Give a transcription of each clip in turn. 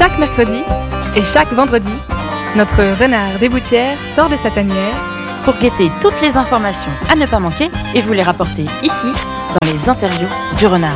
Chaque mercredi et chaque vendredi, notre renard des Boutières sort de sa tanière pour guetter toutes les informations à ne pas manquer et vous les rapporter ici, dans les interviews du renard.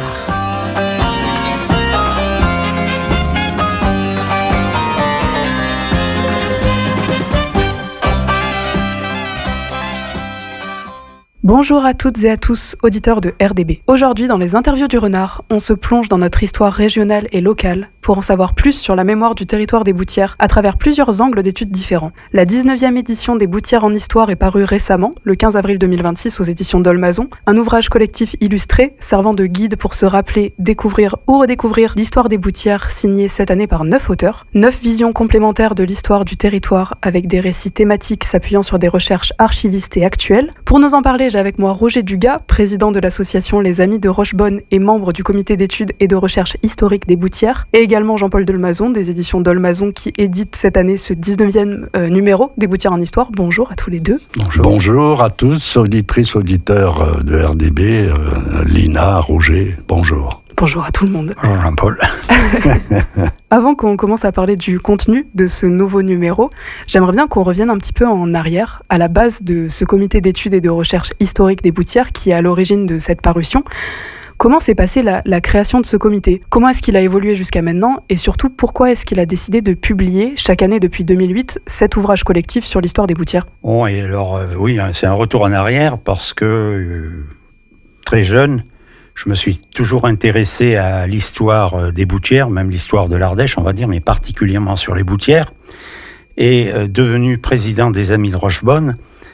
Bonjour à toutes et à tous, auditeurs de RDB. Aujourd'hui, dans les interviews du renard, on se plonge dans notre histoire régionale et locale pour en savoir plus sur la mémoire du territoire des Boutières à travers plusieurs angles d'études différents. La 19e édition des Boutières en Histoire est parue récemment, le 15 avril 2026 aux éditions d'Olmazon, un ouvrage collectif illustré servant de guide pour se rappeler, découvrir ou redécouvrir l'histoire des Boutières, signé cette année par 9 auteurs. 9 visions complémentaires de l'histoire du territoire avec des récits thématiques s'appuyant sur des recherches archivistes et actuelles. Pour nous en parler, j'ai avec moi Roger Dugas, président de l'association Les Amis de Rochebonne et membre du comité d'études et de recherche historique des Boutières, et également Jean-Paul d'Olmazon, des éditions d'Olmazon, qui édite cette année ce 19e numéro des Boutières en Histoire. Bonjour à tous les deux. Bonjour. Bonjour à tous, auditrices, auditeurs de RDB, Lina, Roger, bonjour. Bonjour à tout le monde. Bonjour Jean-Paul. Avant qu'on commence à parler du contenu de ce nouveau numéro, j'aimerais bien qu'on revienne un petit peu en arrière, à la base de ce comité d'études et de recherche historique des Boutières qui est à l'origine de cette parution. Comment s'est passée la création de ce comité ? Comment est-ce qu'il a évolué jusqu'à maintenant ? Et surtout, pourquoi est-ce qu'il a décidé de publier chaque année depuis 2008 cet ouvrage collectif sur l'histoire des Boutières ? Bon, et alors, oui, c'est un retour en arrière parce que très jeune, je me suis toujours intéressé à l'histoire des Boutières, même l'histoire de l'Ardèche, on va dire, mais particulièrement sur les Boutières. Et devenu président des Amis de Rochebonne,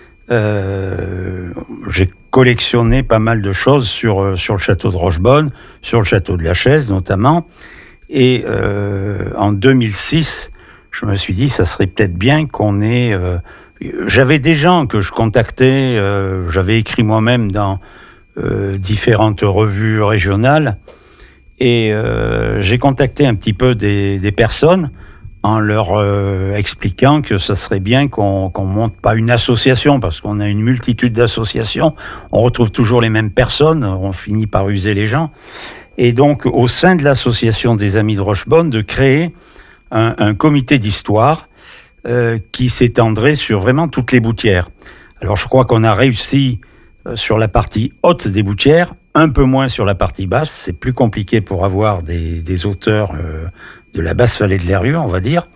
j'ai collectionné pas mal de choses sur le château de Rochebonne, sur le château de la Chaise notamment. Et en 2006, je me suis dit, ça serait peut-être bien qu'on ait... j'avais des gens que je contactais, j'avais écrit moi-même dans... différentes revues régionales et j'ai contacté un petit peu des personnes en leur expliquant que ça serait bien qu'on monte pas une association parce qu'on a une multitude d'associations, on retrouve toujours les mêmes personnes, on finit par user les gens et donc au sein de l'association des Amis de Rochebonne de créer un comité d'histoire qui s'étendrait sur vraiment toutes les Boutières. Alors je crois qu'on a réussi sur la partie haute des Boutières, un peu moins sur la partie basse. C'est plus compliqué pour avoir des auteurs de la basse vallée de l'Eyrieux, on va dire.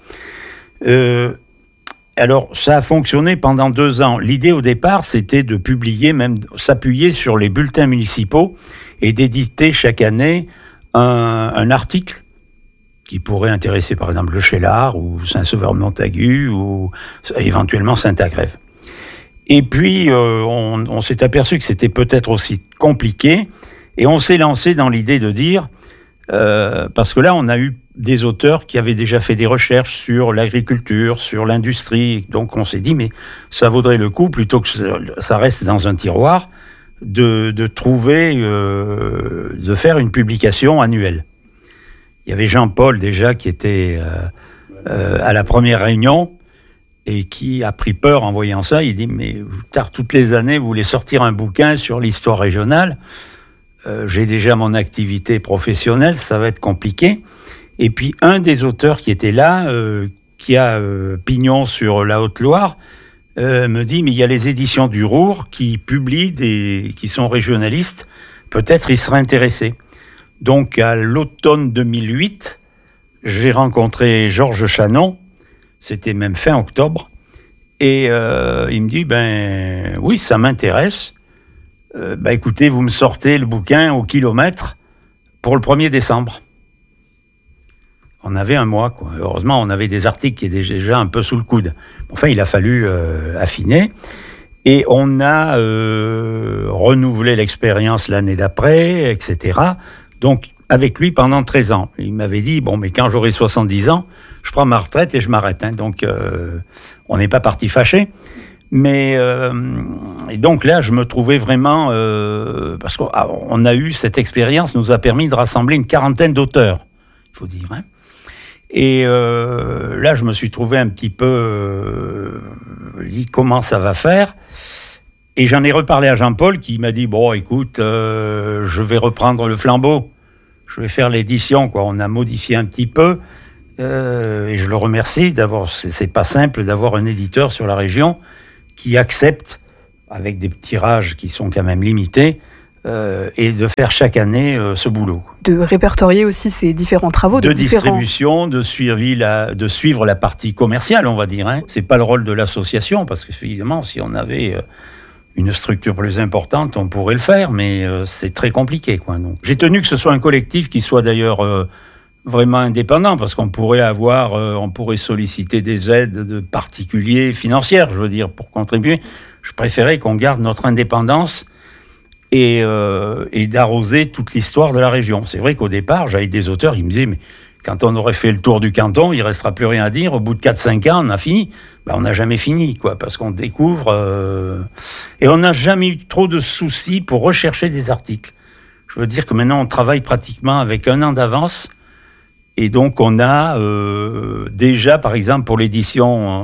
Alors, ça a fonctionné pendant 2 ans. L'idée au départ, c'était de publier, même s'appuyer sur les bulletins municipaux et d'éditer chaque année un article qui pourrait intéresser par exemple le Cheylard ou Saint-Sauveur-de-Montagu ou éventuellement Saint-Agrève. Et puis, on s'est aperçu que c'était peut-être aussi compliqué, et on s'est lancé dans l'idée de dire, parce que là, on a eu des auteurs qui avaient déjà fait des recherches sur l'agriculture, sur l'industrie, donc on s'est dit, mais ça vaudrait le coup, plutôt que ça reste dans un tiroir, de trouver, de faire une publication annuelle. Il y avait Jean-Paul déjà qui était à la première réunion, et qui a pris peur en voyant ça. Il dit, mais toutes les années, vous voulez sortir un bouquin sur l'histoire régionale. J'ai déjà mon activité professionnelle, ça va être compliqué. Et puis, un des auteurs qui était là, qui a pignon sur la Haute-Loire, me dit, mais il y a les éditions du Roure qui publient, qui sont régionalistes. Peut-être ils seraient intéressés. Donc, à l'automne 2008, j'ai rencontré Georges Chanon. C'était même fin octobre. Et il me dit, oui, ça m'intéresse. Écoutez, vous me sortez le bouquin au kilomètre pour le 1er décembre. On avait un mois, quoi. Heureusement, on avait des articles qui étaient déjà un peu sous le coude. Enfin, il a fallu affiner. Et on a renouvelé l'expérience l'année d'après, etc. Donc, avec lui pendant 13 ans. Il m'avait dit, mais quand j'aurai 70 ans, je prends ma retraite et je m'arrête. Hein. Donc, on n'est pas parti fâché. Mais, et donc là, je me trouvais vraiment... parce qu'on a eu cette expérience, nous a permis de rassembler une 40aine d'auteurs, il faut dire. Hein. Et là, je me suis trouvé un petit peu... dit comment ça va faire. Et j'en ai reparlé à Jean-Paul qui m'a dit, écoute, je vais reprendre le flambeau. Je vais faire l'édition, quoi. On a modifié un petit peu. et je le remercie c'est pas simple d'avoir un éditeur sur la région qui accepte, avec des tirages qui sont quand même limités, et de faire chaque année ce boulot. De répertorier aussi ces différents travaux. De distribution, de suivre la partie commerciale, on va dire. Hein. C'est pas le rôle de l'association, parce que évidemment, si on avait une structure plus importante, on pourrait le faire, mais c'est très compliqué, quoi. Donc, j'ai tenu que ce soit un collectif qui soit d'ailleurs vraiment indépendant, parce qu'on pourrait solliciter des aides de particuliers financières, je veux dire, pour contribuer. Je préférais qu'on garde notre indépendance et d'arroser toute l'histoire de la région. C'est vrai qu'au départ, j'avais des auteurs qui me disaient, mais quand on aurait fait le tour du canton, il ne restera plus rien à dire, au bout de 4-5 ans, on a fini. On n'a jamais fini, quoi, parce qu'on découvre... Et on n'a jamais eu trop de soucis pour rechercher des articles. Je veux dire que maintenant, on travaille pratiquement avec 1 an d'avance, et donc on a déjà, par exemple, pour l'édition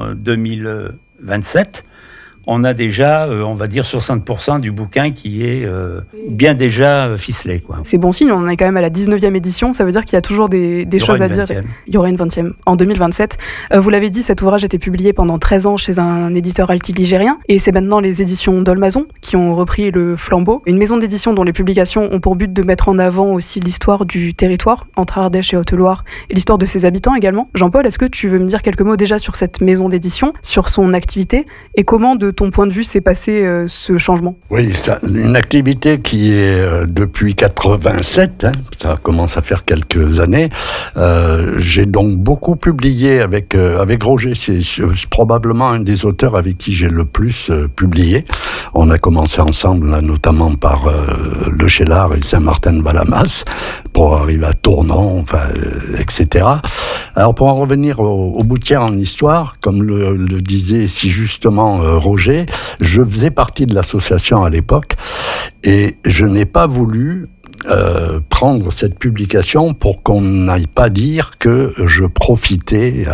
2027, on a déjà, on va dire, 60% du bouquin qui est bien déjà ficelé, quoi. C'est bon signe, on en est quand même à la 19e édition, ça veut dire qu'il y a toujours des choses à dire. Il y aura une 20e en 2027. Vous l'avez dit, cet ouvrage a été publié pendant 13 ans chez un éditeur altiligérien, et c'est maintenant les éditions d'Olmazon qui ont repris le flambeau. Une maison d'édition dont les publications ont pour but de mettre en avant aussi l'histoire du territoire, entre Ardèche et Haute-Loire, et l'histoire de ses habitants également. Jean-Paul, est-ce que tu veux me dire quelques mots déjà sur cette maison d'édition, sur son activité, et comment de ton point de vue s'est passé ce changement ? Oui, une activité qui est depuis 87, hein, ça commence à faire quelques années. J'ai donc beaucoup publié avec Roger, c'est probablement un des auteurs avec qui j'ai le plus publié. On a commencé ensemble, là, notamment par Le Chélard et Saint-Martin-de-Valamas, pour arriver à Tournon, etc. Alors pour en revenir aux Boutières en histoire, comme le disait si justement Roger, je faisais partie de l'association à l'époque et je n'ai pas voulu prendre cette publication pour qu'on n'aille pas dire que je profitais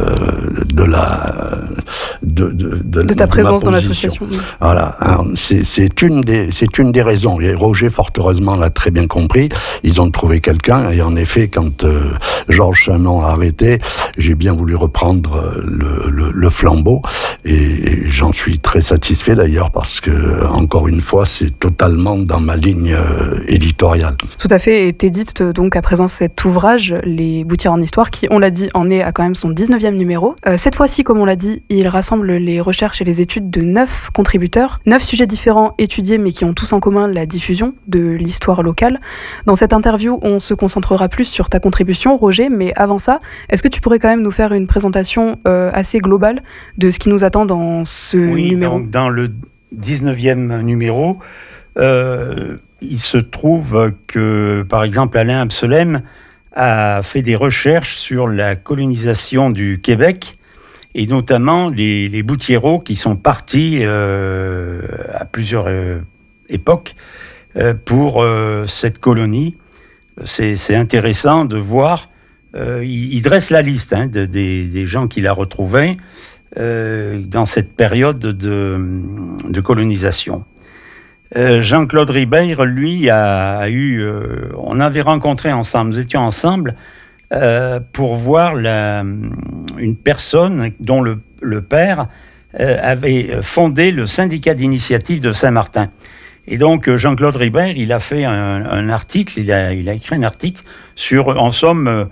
de ta présence dans l'association. Voilà, alors, c'est une des raisons. Et Roger, fort heureusement, l'a très bien compris. Ils ont trouvé quelqu'un et en effet, quand Georges Chanon a arrêté, j'ai bien voulu reprendre le flambeau et j'en suis très satisfait d'ailleurs parce que, encore une fois, c'est totalement dans ma ligne éditoriale. Tout à fait, et t'édites donc à présent cet ouvrage, Les Boutières en histoire, qui, on l'a dit, en est à quand même son 19e numéro. Cette fois-ci, comme on l'a dit, il rassemble les recherches et les études de 9 contributeurs, 9 sujets différents étudiés, mais qui ont tous en commun la diffusion de l'histoire locale. Dans cette interview, on se concentrera plus sur ta contribution, Roger, mais avant ça, est-ce que tu pourrais quand même nous faire une présentation assez globale de ce qui nous attend dans ce numéro ? Donc dans le 19e numéro, il se trouve que, par exemple, Alain Abselem a fait des recherches sur la colonisation du Québec, et notamment les Boutieros qui sont partis à plusieurs époques pour cette colonie. C'est intéressant de voir. Il dresse la liste des gens qu'il a retrouvés dans cette période de colonisation. Jean-Claude Ribeyre, lui, a eu... on avait rencontré ensemble, nous étions ensemble pour voir une personne dont le père avait fondé le syndicat d'initiative de Saint-Martin. Et donc, Jean-Claude Ribeyre, il a fait un article, il a écrit un article sur, en somme,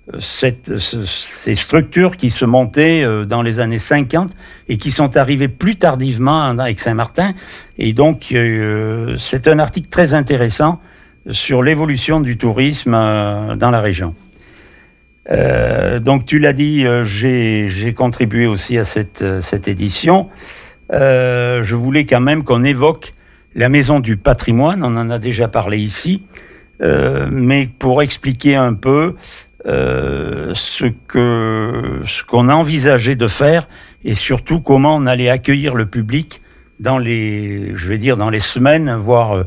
ces structures qui se montaient dans les années 50 et qui sont arrivées plus tardivement avec Saint-Martin. Et donc, c'est un article très intéressant sur l'évolution du tourisme dans la région. Donc, tu l'as dit, j'ai contribué aussi à cette édition. Je voulais quand même qu'on évoque la Maison du Patrimoine, on en a déjà parlé ici, mais pour expliquer un peu ce qu'on a envisagé de faire et surtout comment on allait accueillir le public dans les semaines, voire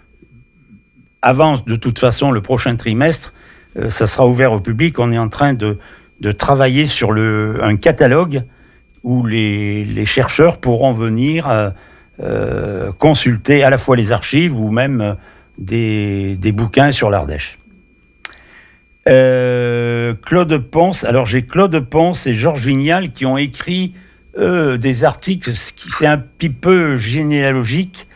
avant de toute façon le prochain trimestre, ça sera ouvert au public. On est en train de travailler sur un catalogue où les chercheurs pourront venir consulter à la fois les archives ou même des bouquins sur l'Ardèche. Claude Ponce. Alors j'ai Claude Ponce et Georges Vignal qui ont écrit des articles, c'est un petit peu généalogique,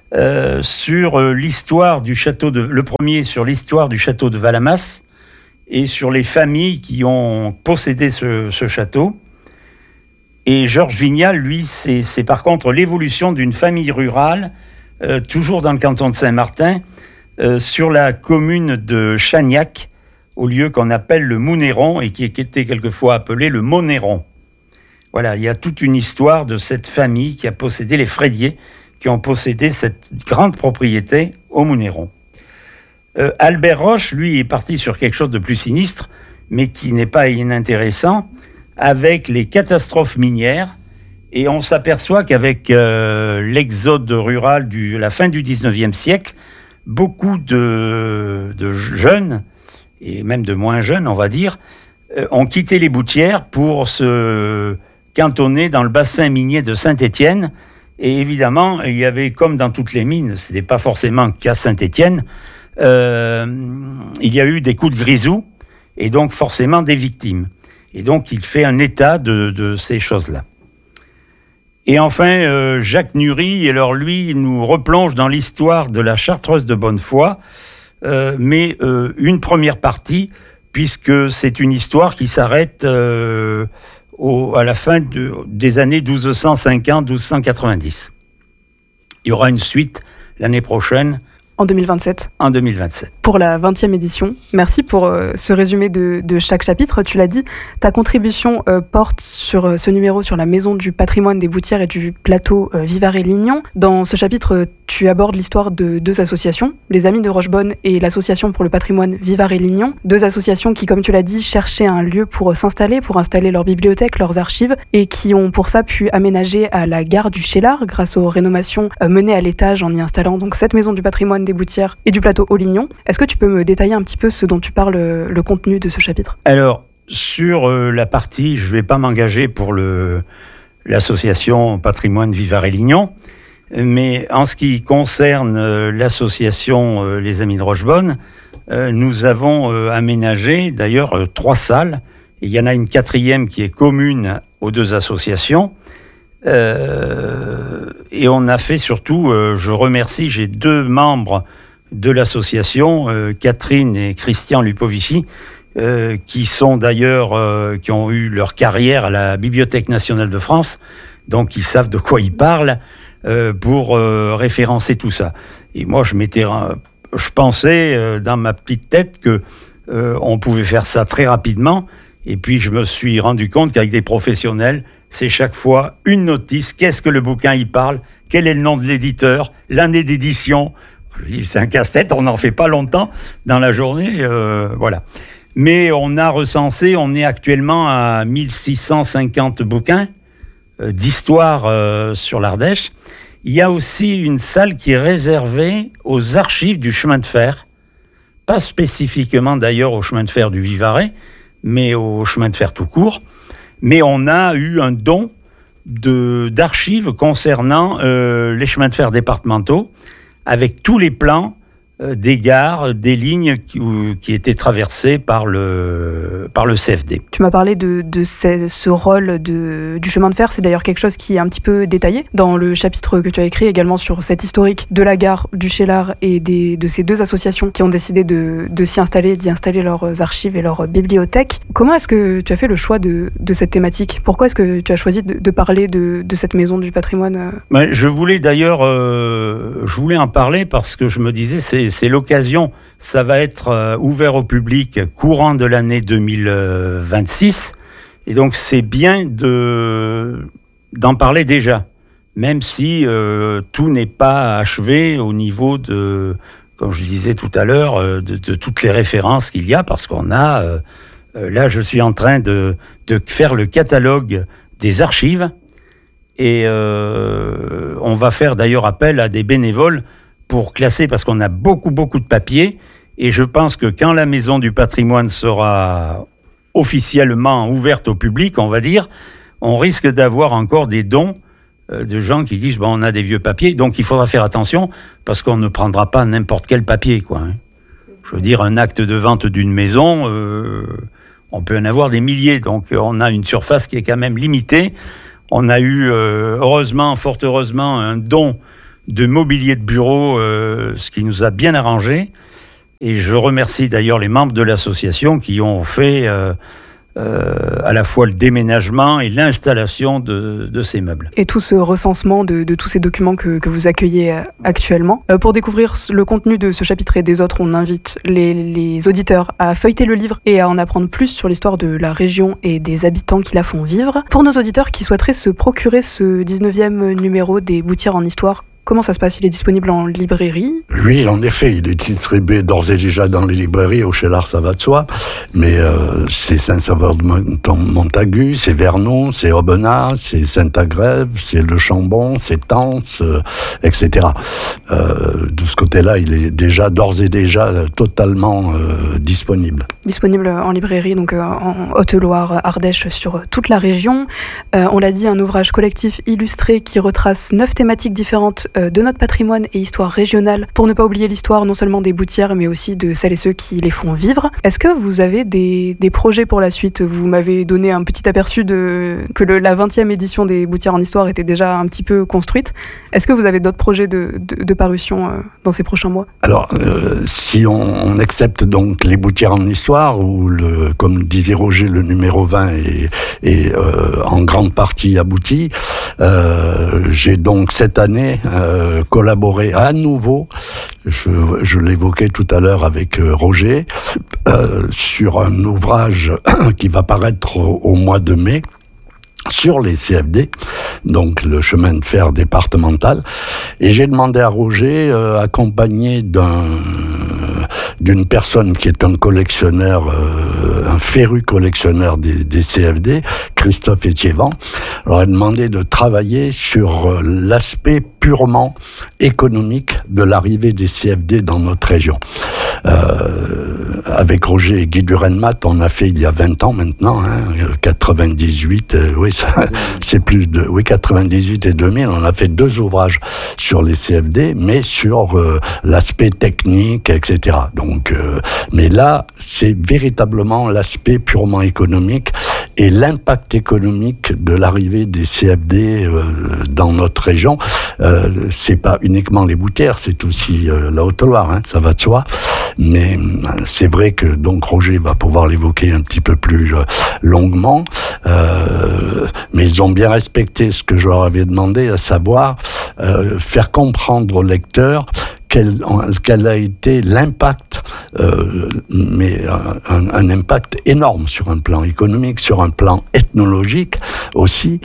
sur l'histoire du château le premier sur l'histoire du château de Valamas et sur les familles qui ont possédé ce château. Et Georges Vignal, lui, c'est par contre l'évolution d'une famille rurale, toujours dans le canton de Saint-Martin, sur la commune de Chagnac, au lieu qu'on appelle le Mounéron et qui était quelquefois appelé le Monéron. Voilà, il y a toute une histoire de cette famille qui a possédé les Frédier, qui ont possédé cette grande propriété au Mounéron. Albert Roche, lui, est parti sur quelque chose de plus sinistre, mais qui n'est pas inintéressant, avec les catastrophes minières. Et on s'aperçoit qu'avec l'exode rural de la fin du 19e siècle, beaucoup de jeunes, et même de moins jeunes, on va dire, ont quitté les Boutières pour se cantonner dans le bassin minier de Saint-Étienne. Et évidemment, il y avait, comme dans toutes les mines, ce n'était pas forcément qu'à Saint-Étienne, il y a eu des coups de grisou, et donc forcément des victimes. Et donc, il fait un état de ces choses-là. Et enfin, Jacques Nury, alors lui, nous replonge dans l'histoire de la Chartreuse de Bonnefoy, mais une première partie, puisque c'est une histoire qui s'arrête à la fin des années 1250-1290. Il y aura une suite l'année prochaine. En 2027. En 2027. Pour la 20e édition. Merci pour ce résumé de chaque chapitre. Tu l'as dit, ta contribution porte sur ce numéro sur la maison du patrimoine des Boutières et du plateau Vivarais-Lignon. Dans ce chapitre, tu abordes l'histoire de deux associations, les Amis de Rochebonne et l'Association pour le patrimoine Vivarais-Lignon. Deux associations qui, comme tu l'as dit, cherchaient un lieu pour s'installer, pour installer leur bibliothèque, leurs archives, et qui ont pour ça pu aménager à la gare du Cheylard grâce aux rénovations menées à l'étage en y installant donc cette maison du patrimoine des Boutières et du plateau Haut-Lignon. Est-ce que tu peux me détailler un petit peu ce dont tu parles, le contenu de ce chapitre ? Alors, sur la partie, je ne vais pas m'engager pour l'association Patrimoine Vivarais-Lignon, mais en ce qui concerne l'association Les Amis de Rochebonne, nous avons aménagé d'ailleurs 3 salles, et il y en a une 4e qui est commune aux 2 associations. Et on a fait surtout, je remercie, j'ai 2 membres de l'association, Catherine et Christian Lupovici, qui sont d'ailleurs, qui ont eu leur carrière à la Bibliothèque nationale de France, donc ils savent de quoi ils parlent pour référencer tout ça. Et moi, je pensais dans ma petite tête que on pouvait faire ça très rapidement, et puis je me suis rendu compte qu'avec des professionnels, c'est chaque fois une notice. Qu'est-ce que le bouquin y parle ? Quel est le nom de l'éditeur ? L'année d'édition ? C'est un casse-tête, on n'en fait pas longtemps dans la journée. Voilà. Mais on a recensé, on est actuellement à 1650 bouquins d'histoire sur l'Ardèche. Il y a aussi une salle qui est réservée aux archives du chemin de fer. Pas spécifiquement d'ailleurs au chemin de fer du Vivarais, mais au chemin de fer tout court. Mais on a eu un don d'archives concernant les chemins de fer départementaux, avec tous les plans des gares, des lignes qui étaient traversées par le CFD. Tu m'as parlé de ce rôle du chemin de fer, c'est d'ailleurs quelque chose qui est un petit peu détaillé dans le chapitre que tu as écrit également sur cette historique de la gare du Cheylard et de ces 2 associations qui ont décidé d'y installer leurs archives et leurs bibliothèques. Comment est-ce que tu as fait le choix de cette thématique ? Pourquoi est-ce que tu as choisi de parler de cette maison du patrimoine ? Je voulais d'ailleurs en parler parce que je me disais c'est l'occasion, ça va être ouvert au public courant de l'année 2026, et donc c'est bien d'en parler déjà, même si tout n'est pas achevé au niveau de, comme je disais tout à l'heure, de toutes les références qu'il y a, parce qu'on a, là je suis en train de faire le catalogue des archives, et on va faire d'ailleurs appel à des bénévoles pour classer, parce qu'on a beaucoup de papiers, et je pense que quand la Maison du patrimoine sera officiellement ouverte au public, on va dire, on risque d'avoir encore des dons de gens qui disent on a des vieux papiers, donc il faudra faire attention, parce qu'on ne prendra pas n'importe quel papier, quoi. je veux dire, un acte de vente d'une maison, on peut en avoir des milliers. Donc, on a une surface qui est quand même limitée. On a eu, fort heureusement, un don de mobilier de bureau, ce qui nous a bien arrangé. Et je remercie d'ailleurs les membres de l'association qui ont fait à la fois le déménagement et l'installation de ces meubles. Et tout ce recensement de tous ces documents que vous accueillez actuellement. Pour découvrir le contenu de ce chapitre et des autres, on invite les auditeurs à feuilleter le livre et à en apprendre plus sur l'histoire de la région et des habitants qui la font vivre. Pour nos auditeurs qui souhaiteraient se procurer ce 19e numéro des Boutières en Histoire, comment ça se passe? Il est disponible en librairie? Oui, en effet, il est distribué d'ores et déjà dans les librairies. Au Cheylard, ça va de soi. Mais c'est Saint-Sauveur-de-Montagu, c'est Vernon, c'est Aubenas, c'est Saint-Agrève, c'est Le Chambon, c'est Tence, etc. De ce côté-là, il est déjà d'ores et déjà totalement disponible. Disponible en librairie, donc en Haute-Loire, Ardèche, sur toute la région. On l'a dit, un ouvrage collectif illustré qui retrace 9 thématiques différentes de notre patrimoine et histoire régionale, pour ne pas oublier l'histoire non seulement des Boutières, mais aussi de celles et ceux qui les font vivre. Est-ce que vous avez des projets pour la suite? Vous m'avez donné un petit aperçu que la 20e édition des Boutières en Histoire était déjà un petit peu construite. Est-ce que vous avez d'autres projets de parution dans ces prochains mois? Alors, si on accepte donc les Boutières en Histoire, où, comme disait Roger, le numéro 20 est en grande partie abouti, j'ai donc cette année collaborer à nouveau, je l'évoquais tout à l'heure avec Roger, sur un ouvrage qui va paraître au mois de mai, sur les CFD, donc le chemin de fer départemental. Et j'ai demandé à Roger, accompagné d'une personne qui est un collectionneur, un féru collectionneur des CFD, Christophe Étiévan, leur ai demandé de travailler sur l'aspect purement économique de l'arrivée des CFD dans notre région. Avec Roger et Guy Durenmat, on a fait il y a 20 ans maintenant, 98, c'est plus de 98 et 2000, on a fait 2 ouvrages sur les CFD, mais sur l'aspect technique, etc. Donc, mais là, c'est véritablement l'aspect purement économique et l'impact économique de l'arrivée des CFD dans notre région. C'est pas uniquement les Boutières, c'est aussi la Haute-Loire, ça va de soi. Mais c'est vrai que donc Roger va pouvoir l'évoquer un petit peu plus longuement. Mais ils ont bien respecté ce que je leur avais demandé, à savoir faire comprendre au lecteur quel a été l'impact, mais un impact énorme sur un plan économique, sur un plan ethnologique aussi,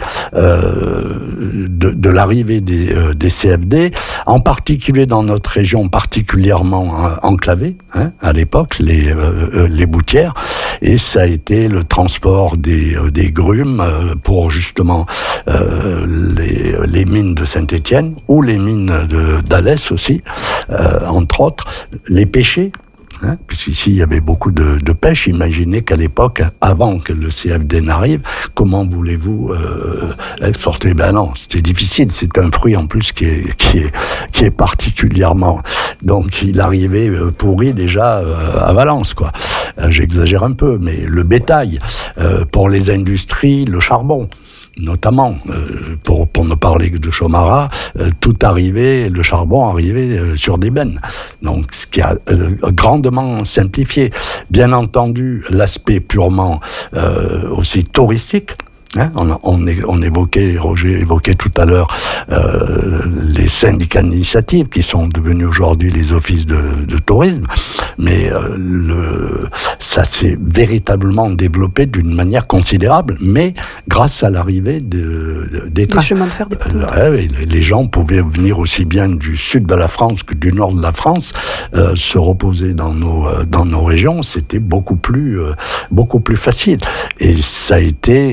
de l'arrivée des CFD, en particulier dans notre région particulièrement enclavée, à l'époque, les Boutières, et ça a été le transport des grumes pour justement les mines de Saint-Étienne, ou les mines d'Alès aussi, entre autres, les pêchers, puisqu'ici il y avait beaucoup de pêche. Imaginez qu'à l'époque, avant que le CFD n'arrive, comment voulez-vous exporter? Ben non, c'était difficile, c'est un fruit en plus qui est particulièrement... Donc il arrivait pourri déjà à Valence, quoi. J'exagère un peu, mais le bétail, pour les industries, le charbon, notamment, pour ne parler que de Chomara, tout arrivait, le charbon arrivait sur des bennes. Donc, ce qui a grandement simplifié. Bien entendu, l'aspect purement aussi touristique. On évoquait, Roger évoquait tout à l'heure les syndicats d'initiative qui sont devenus aujourd'hui les offices de tourisme, mais ça s'est véritablement développé d'une manière considérable, mais grâce à l'arrivée des trains. Des chemins de fer départementaux. Les gens pouvaient venir aussi bien du sud de la France que du nord de la France, se reposer dans nos régions, c'était beaucoup plus facile. Et ça a été sur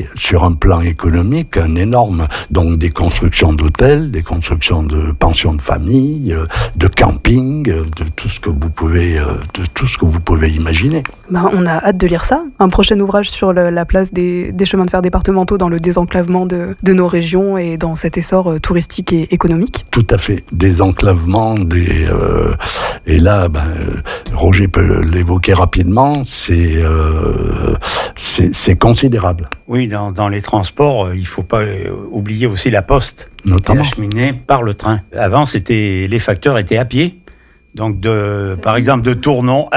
un plan économique, un énorme, donc des constructions d'hôtels, des constructions de pensions de famille, de camping, de tout ce que vous pouvez imaginer. On a hâte de lire ça. Un prochain ouvrage sur la place des chemins de fer départementaux dans le désenclavement de nos régions et dans cet essor touristique et économique. Tout à fait. Désenclavement, et là, Roger peut l'évoquer rapidement, c'est considérable. Oui, dans les transports, il ne faut pas oublier aussi la poste, notamment acheminée par le train. Avant, les facteurs étaient à pied. Donc, par exemple, de Tournon